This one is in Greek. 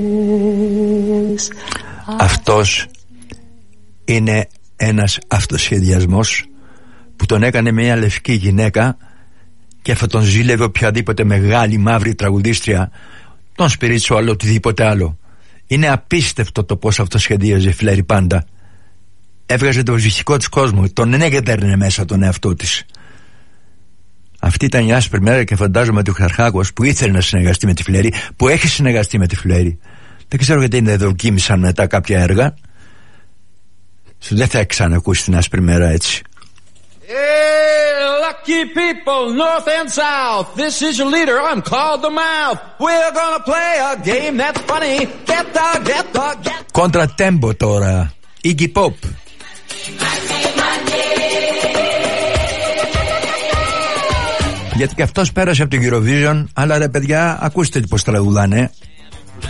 Αυτός είναι ένας αυτοσχεδιασμός που τον έκανε μια λευκή γυναίκα και θα τον ζήλευε οποιαδήποτε μεγάλη μαύρη τραγουδίστρια, τον spiritual, οτιδήποτε άλλο. Είναι απίστευτο το πώς αυτοσχεδίαζε η Φλέρι πάντα. Έβγαζε το ζυχικό της κόσμο, τον έγκαιτέρνε μέσα τον εαυτό της. Αυτή ήταν η άσπρη μέρα και φαντάζομαι ότι ο Χαρχάκος που ήθελε να συνεργαστεί με τη Φλέρι, που έχει συνεργαστεί με τη Φλέρι, δεν ξέρω γιατί δεν δοκίμησαν μετά κάποια έργα. Δεν θα ξανακούσει την άσπρη μέρα έτσι. Hey, lucky people, north and south, this is your leader, I'm called the mouth. We're gonna play a game that's funny. Get. Κόντρα-τέμπο τώρα, Iggy Pop. Γιατί και αυτός πέρασε από την Eurovision, αλλά ρε παιδιά, ακούστε πως τραγουδάνε.